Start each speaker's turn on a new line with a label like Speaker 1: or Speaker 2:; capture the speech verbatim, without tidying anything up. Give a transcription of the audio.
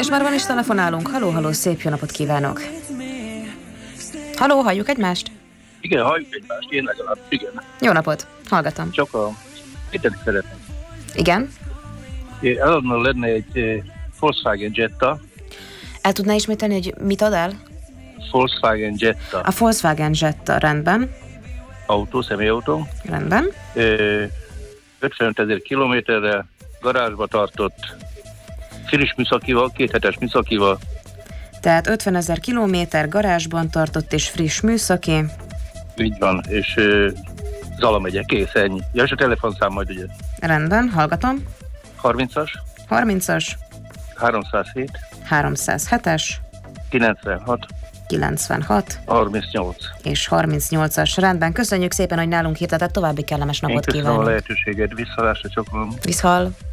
Speaker 1: És már van is telefonálunk. Haló, haló, szép jó napot kívánok. Haló, halljuk egymást?
Speaker 2: Igen, halljuk egymást, én legalább, igen.
Speaker 1: Jó napot, hallgatom.
Speaker 2: Csak a mindent szeretem.
Speaker 1: Igen?
Speaker 2: Eladna lenne egy Volkswagen Jetta.
Speaker 1: El tudná ismételni, hogy mit ad el?
Speaker 2: Volkswagen Jetta.
Speaker 1: A Volkswagen Jetta, rendben.
Speaker 2: Autó, személyautó.
Speaker 1: Rendben.
Speaker 2: ötvenöt ezer kilométerre, garázsba tartott, friss műszakival, két hetes műszakival.
Speaker 1: Tehát ötvenezer kilométer, garázsban tartott és friss műszaki.
Speaker 2: Így van, és Zala megye, kész, ennyi. Ja, és a telefonszám majd ugye.
Speaker 1: Rendben, hallgatom.
Speaker 2: harmincas.
Speaker 1: harmincas.
Speaker 2: háromszázhét.
Speaker 1: háromszázhetes.
Speaker 2: kilencvenhat.
Speaker 1: kilencvenhat.
Speaker 2: harmincnyolc.
Speaker 1: És harmincnyolcas, rendben. Köszönjük szépen, hogy nálunk hirdetett, további kellemes napot
Speaker 2: kívánok. Én köszönöm
Speaker 1: kívánok.
Speaker 2: a lehetőséget, visszalásra, csak
Speaker 1: Viszhal.